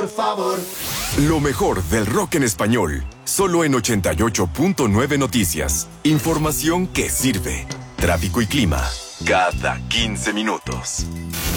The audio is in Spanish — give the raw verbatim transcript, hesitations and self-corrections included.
por favor. Lo mejor del rock en español, solo en ochenta y ocho punto nueve Noticias. Información que sirve. Tráfico y clima, cada quince minutos.